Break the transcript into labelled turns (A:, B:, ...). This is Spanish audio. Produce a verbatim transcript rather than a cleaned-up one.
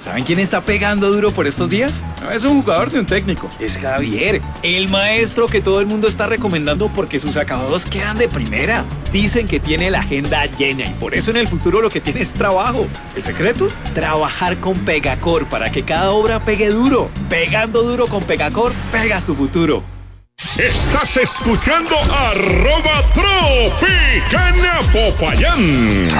A: ¿Saben quién está pegando duro por estos días? No es un jugador ni un técnico, es Javier, el maestro que todo el mundo está recomendando porque sus acabados quedan de primera. Dicen que tiene la agenda llena y por eso en el futuro lo que tiene es trabajo. ¿El secreto? Trabajar con Pegacor para que cada obra pegue duro. Pegando duro con Pegacor, pegas tu futuro.
B: Estás escuchando arroba Tropicana Popayán.